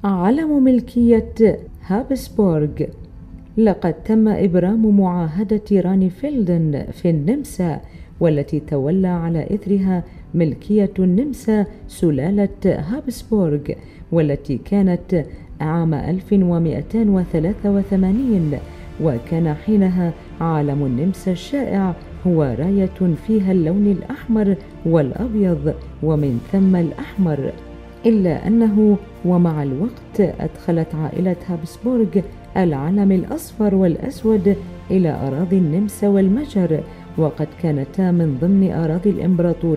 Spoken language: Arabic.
علم ملكية هابسبورغ. لقد تم إبرام معاهدة رانيفيلدن في النمسا، والتي تولى على إثرها ملكية النمسا سلالة هابسبورغ، والتي كانت عام 1283، وكان حينها علم النمسا الشائع هو راية فيها اللون الأحمر والأبيض ومن ثم الأحمر، إلا أنه ومع الوقت أدخلت عائلة هابسبورغ العلم الأصفر والأسود إلى أراضي النمسا والمجر، وقد كانتا من ضمن أراضي الإمبراطورية